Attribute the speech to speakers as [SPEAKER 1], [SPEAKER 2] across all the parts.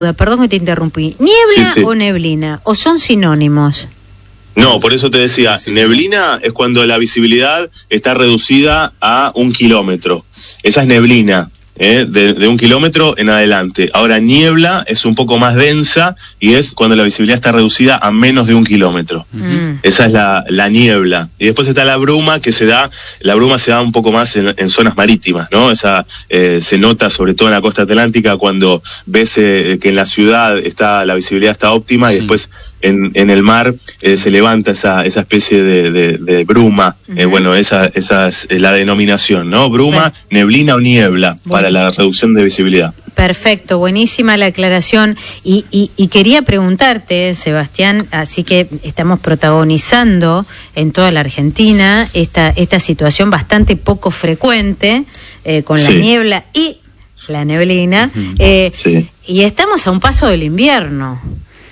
[SPEAKER 1] Perdón que te interrumpí. ¿Niebla
[SPEAKER 2] Sí.
[SPEAKER 1] o neblina? ¿O son sinónimos?
[SPEAKER 2] No, por eso te decía, neblina es cuando la visibilidad está reducida a 1 kilómetro. Esa es neblina, de 1 kilómetro en adelante. Ahora, niebla es un poco más densa y es cuando la visibilidad está reducida a menos de 1 kilómetro. Esa es la niebla. Y después está la bruma, la bruma se da un poco más en zonas marítimas, ¿no? Esa se nota sobre todo en la costa atlántica cuando ves que en la ciudad la visibilidad está óptima y después en el mar se levanta esa especie de bruma. Bueno, esa es la denominación, ¿no? Bruma, neblina o niebla para la reducción de visibilidad.
[SPEAKER 1] Perfecto, buenísima la aclaración. Y quería preguntarte, Sebastián, así que estamos protagonizando en toda la Argentina esta situación bastante poco frecuente con la niebla y la neblina, y estamos a un paso del invierno.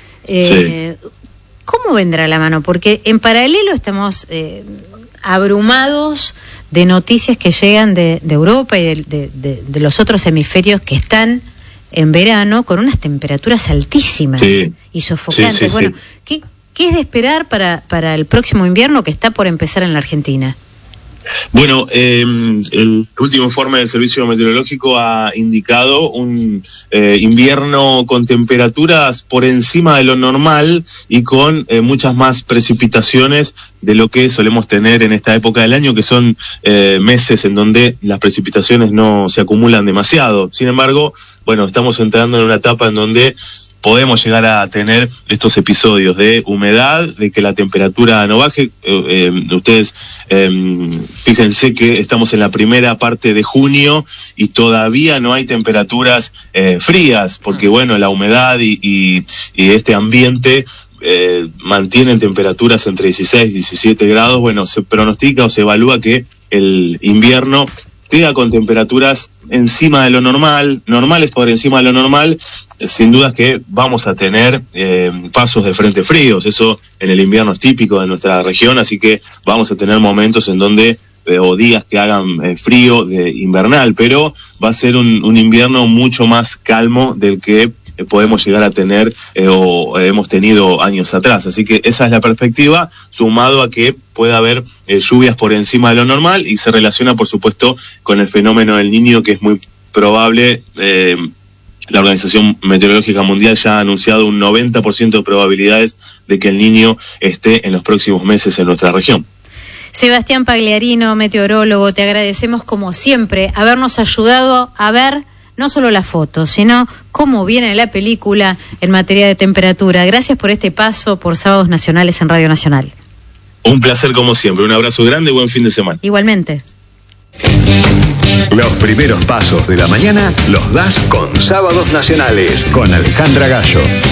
[SPEAKER 1] ¿Cómo vendrá la mano? Porque en paralelo estamos abrumados de noticias que llegan de Europa y de los otros hemisferios que están en verano con unas temperaturas altísimas y sofocantes. Bueno, ¿qué es de esperar para el próximo invierno que está por empezar en la Argentina?
[SPEAKER 2] Bueno, el último informe del Servicio Meteorológico ha indicado un invierno con temperaturas por encima de lo normal y con muchas más precipitaciones de lo que solemos tener en esta época del año, que son meses en donde las precipitaciones no se acumulan demasiado. Sin embargo, bueno, estamos entrando en una etapa en donde podemos llegar a tener estos episodios de humedad, de que la temperatura no baje. Ustedes fíjense que estamos en la primera parte de junio y todavía no hay temperaturas frías, porque bueno, la humedad y este ambiente mantienen temperaturas entre 16 y 17 grados. Bueno, se pronostica o se evalúa que el invierno queda con temperaturas encima de lo normal, normales por encima de lo normal. Sin duda que vamos a tener pasos de frente fríos, eso en el invierno es típico de nuestra región, así que vamos a tener momentos en donde, o días que hagan frío de invernal, pero va a ser un invierno mucho más calmo del que podemos llegar a tener o hemos tenido años atrás. Así que esa es la perspectiva, sumado a que pueda haber lluvias por encima de lo normal, y se relaciona por supuesto con el fenómeno del Niño, que es muy probable. La Organización Meteorológica Mundial ya ha anunciado un 90% de probabilidades de que el Niño esté en los próximos meses en nuestra región.
[SPEAKER 1] Sebastián Pagliarino, meteorólogo, te agradecemos como siempre habernos ayudado a ver no solo la foto, sino cómo viene la película en materia de temperatura. Gracias por este paso por Sábados Nacionales en Radio Nacional.
[SPEAKER 2] Un placer como siempre, un abrazo grande y buen fin de semana.
[SPEAKER 1] Igualmente.
[SPEAKER 3] Los primeros pasos de la mañana los das con Sábados Nacionales, con Alejandra Gallo.